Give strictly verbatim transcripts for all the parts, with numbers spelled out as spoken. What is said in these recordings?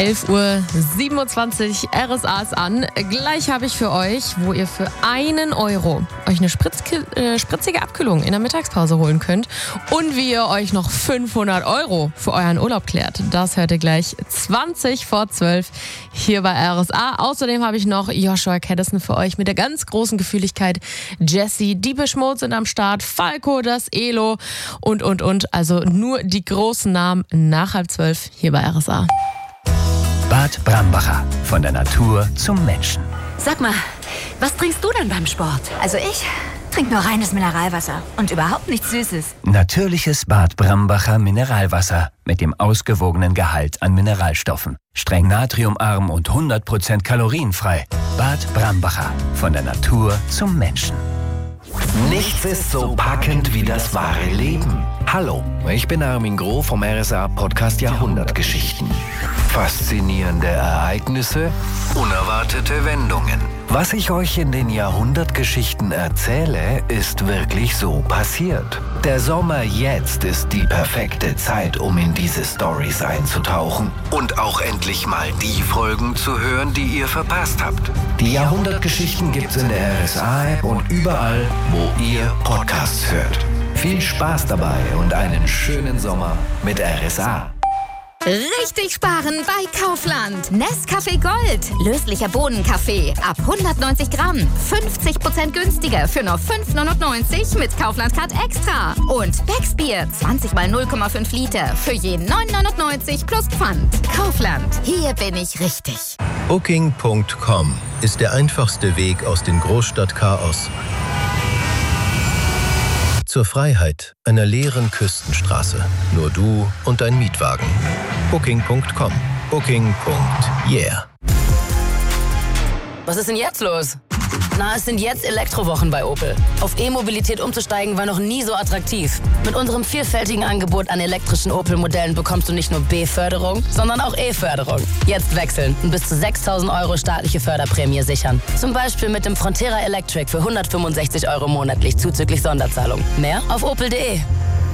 elf Uhr siebenundzwanzig, R S A ist an. Gleich habe ich für euch, wo ihr für einen Euro euch eine Spritzki- äh, spritzige Abkühlung in der Mittagspause holen könnt und wie ihr euch noch fünfhundert Euro für euren Urlaub klärt. Das hört ihr gleich zwanzig vor zwölf hier bei R S A. Außerdem habe ich noch Joshua Caddison für euch mit der ganz großen Gefühligkeit. Jesse, Deepish Mode sind am Start, Falco, das Elo und, und, und. Also nur die großen Namen nach halb zwölf hier bei R S A. Bad Brambacher. Von der Natur zum Menschen. Sag mal, was trinkst du denn beim Sport? Also ich trinke nur reines Mineralwasser und überhaupt nichts Süßes. Natürliches Bad Brambacher Mineralwasser mit dem ausgewogenen Gehalt an Mineralstoffen. Streng natriumarm und hundert Prozent kalorienfrei. Bad Brambacher. Von der Natur zum Menschen. Nichts ist so packend wie das wahre Leben. Hallo, ich bin Armin Groh vom R S A-Podcast Jahrhundertgeschichten. Faszinierende Ereignisse, unerwartete Wendungen. Was ich euch in den Jahrhundertgeschichten erzähle, ist wirklich so passiert. Der Sommer jetzt ist die perfekte Zeit, um in diese Storys einzutauchen und auch endlich mal die Folgen zu hören, die ihr verpasst habt. Die Jahrhundertgeschichten gibt's in der R S A-App und überall, wo ihr Podcasts hört. Viel Spaß dabei und einen schönen Sommer mit R S A. Richtig sparen bei Kaufland. Nescafé Gold. Löslicher Bohnenkaffee. Ab hundertneunzig Gramm. fünfzig Prozent günstiger für nur fünf neunundneunzig mit Kaufland Card Extra. Und Becks Bier. zwanzig mal null Komma fünf Liter. Für je neun neunundneunzig plus Pfand. Kaufland. Hier bin ich richtig. Booking Punkt com ist der einfachste Weg aus dem Großstadtchaos zur Freiheit einer leeren Küstenstraße. Nur du und dein Mietwagen. Booking Punkt com. Booking. Yeah. Was ist denn jetzt los? Na, es sind jetzt Elektrowochen bei Opel. Auf E-Mobilität umzusteigen war noch nie so attraktiv. Mit unserem vielfältigen Angebot an elektrischen Opel-Modellen bekommst du nicht nur B-Förderung, sondern auch E-Förderung. Jetzt wechseln und bis zu sechstausend Euro staatliche Förderprämie sichern. Zum Beispiel mit dem Frontera Electric für hundertfünfundsechzig Euro monatlich zuzüglich Sonderzahlung. Mehr auf opel punkt de.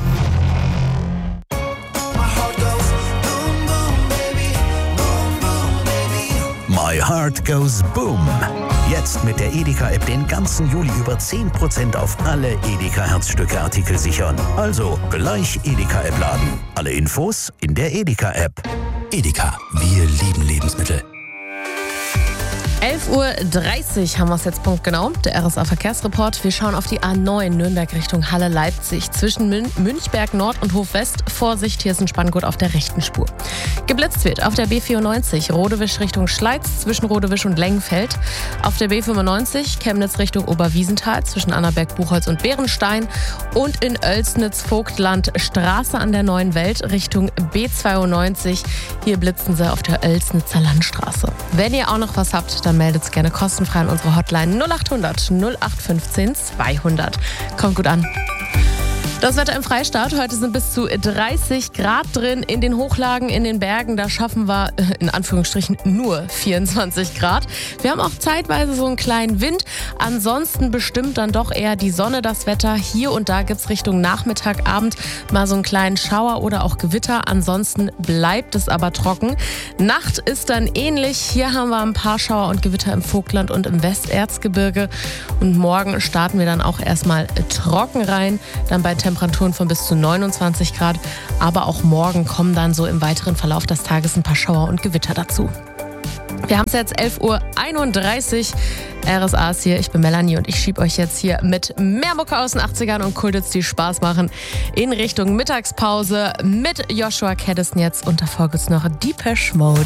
My Heart Goes Boom. Jetzt mit der Edeka-App den ganzen Juli über zehn Prozent auf alle Edeka-Herzstücke-Artikel sichern. Also gleich Edeka-App laden. Alle Infos in der Edeka-App. Edeka, wir lieben Lebensmittel. elf Uhr dreißig haben wir es jetzt punktgenau, der R S A-Verkehrsreport. Wir schauen auf die A neun Nürnberg Richtung Halle-Leipzig. Zwischen Mün- Münchberg Nord und Hof West. Vorsicht, hier ist ein Spanngurt auf der rechten Spur. Geblitzt wird auf der B vierundneunzig Rodewisch Richtung Schleiz zwischen Rodewisch und Lengenfeld. Auf der B fünfundneunzig Chemnitz Richtung Oberwiesenthal zwischen Annaberg, Buchholz und Bärenstein. Und in Oelsnitz Vogtland Straße an der Neuen Welt Richtung B zweiundneunzig. Hier blitzen sie auf der Oelsnitzer Landstraße. Wenn ihr auch noch was habt, dann meldet es gerne kostenfrei an unsere Hotline null achthundert null acht fünfzehn zweihundert. Kommt gut an. Das Wetter im Freistaat. Heute sind bis zu dreißig Grad drin. In den Hochlagen, in den Bergen, da schaffen wir in Anführungsstrichen nur vierundzwanzig Grad. Wir haben auch zeitweise so einen kleinen Wind. Ansonsten bestimmt dann doch eher die Sonne das Wetter. Hier und da gibt es Richtung Nachmittag, Abend mal so einen kleinen Schauer oder auch Gewitter. Ansonsten bleibt es aber trocken. Nacht ist dann ähnlich. Hier haben wir ein paar Schauer und Gewitter im Vogtland und im Westerzgebirge. Und morgen starten wir dann auch erstmal trocken rein. Dann bei Temperaturen von bis zu neunundzwanzig Grad. Aber auch morgen kommen dann so im weiteren Verlauf des Tages ein paar Schauer und Gewitter dazu. Wir haben es jetzt elf Uhr einunddreißig. R S A ist hier, ich bin Melanie und ich schiebe euch jetzt hier mit mehr Mucke aus den achtzigern und Kulthits, die Spaß machen, in Richtung Mittagspause mit Joshua Caddison jetzt. Und davor gibt's noch Deepish Mode.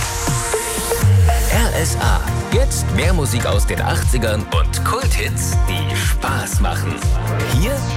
R S A. Jetzt mehr Musik aus den achtzigern und Kulthits, die Spaß machen. Hier